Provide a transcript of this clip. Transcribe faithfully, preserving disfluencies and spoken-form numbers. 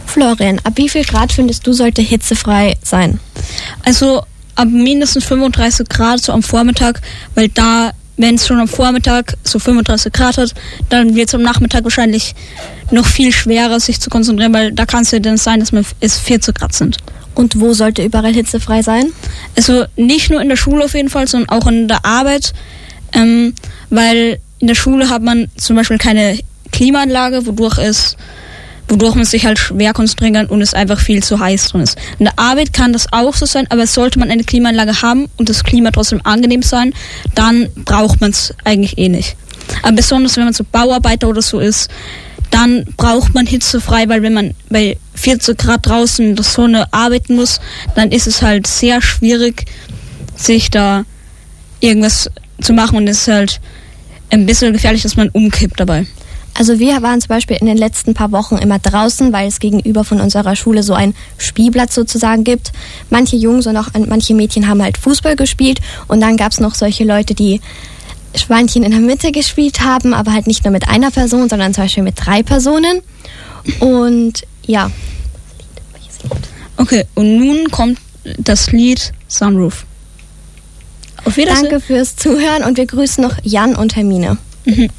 Florian, ab wie viel Grad findest du, sollte hitzefrei sein? Also ab mindestens fünfunddreißig Grad so am Vormittag, weil da, wenn es schon am Vormittag so fünfunddreißig Grad hat, dann wird es am Nachmittag wahrscheinlich noch viel schwerer, sich zu konzentrieren, weil da kann es ja dann sein, dass es vierzig Grad sind. Und wo sollte überall hitzefrei sein? Also nicht nur in der Schule auf jeden Fall, sondern auch in der Arbeit, ähm, weil in der Schule hat man zum Beispiel keine Klimaanlage, wodurch es wodurch man sich halt schwer konzentrieren kann und es einfach viel zu heiß drin ist. In der Arbeit kann das auch so sein, aber sollte man eine Klimaanlage haben und das Klima trotzdem angenehm sein, dann braucht man es eigentlich eh nicht. Aber besonders wenn man so Bauarbeiter oder so ist, dann braucht man hitzefrei, weil wenn man bei vierzig Grad draußen in der Sonne arbeiten muss, dann ist es halt sehr schwierig, sich da irgendwas zu machen und es ist halt ein bisschen gefährlich, dass man umkippt dabei. Also wir waren zum Beispiel in den letzten paar Wochen immer draußen, weil es gegenüber von unserer Schule so ein Spielplatz sozusagen gibt. Manche Jungs und auch manche Mädchen haben halt Fußball gespielt und dann gab es noch solche Leute, die Schweinchen in der Mitte gespielt haben, aber halt nicht nur mit einer Person, sondern zum Beispiel mit drei Personen. Und ja. Okay, und nun kommt das Lied Sunroof. Auf Wiedersehen. Danke fürs Zuhören und wir grüßen noch Jan und Hermine. Mhm.